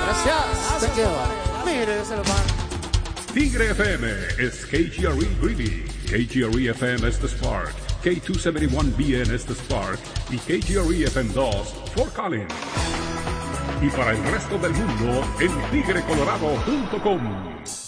Gracias. Thank you. Mire, yo se lo pago. Tigre FM is KGRE Greeley, KGRE FM is the Spark, K271BN is the Spark y KGRE FM2 Fort Collins. Y para el resto del mundo en tigrecolorado.com.